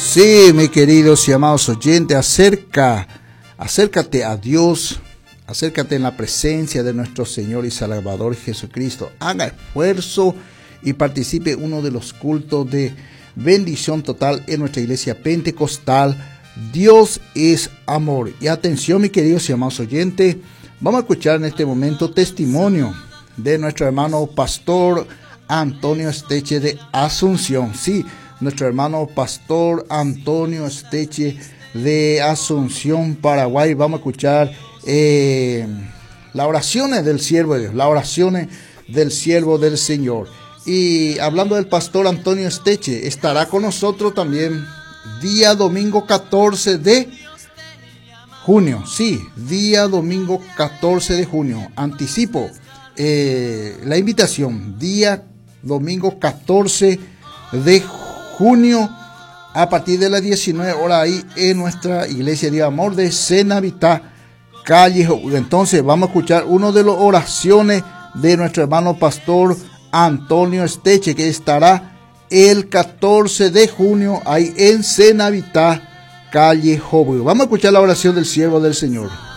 Sí, mis queridos y amados oyentes, acércate a Dios, acércate en la presencia de nuestro Señor y Salvador Jesucristo. Haga esfuerzo y participe en uno de los cultos de bendición total en nuestra iglesia pentecostal. Dios es amor. Y atención, mis queridos y amados oyentes, vamos a escuchar en este momento testimonio de nuestro hermano pastor Antonio Esteche de Asunción. Sí, nuestro hermano pastor Antonio Esteche de Asunción, Paraguay. Vamos a escuchar las oraciones del siervo de Dios, las oraciones del siervo del Señor. Y hablando del pastor Antonio Esteche, estará con nosotros también día domingo 14 de junio. Sí, día domingo 14 de junio. Anticipo la invitación, día domingo 14 de junio a partir de las 19 horas ahí en nuestra iglesia de amor de Cenavitá, calle. Entonces vamos a escuchar una de las oraciones de nuestro hermano pastor Antonio Esteche, que estará el 14 de junio ahí en Cenavitá, calle Jobo. Vamos a escuchar la oración del siervo del Señor.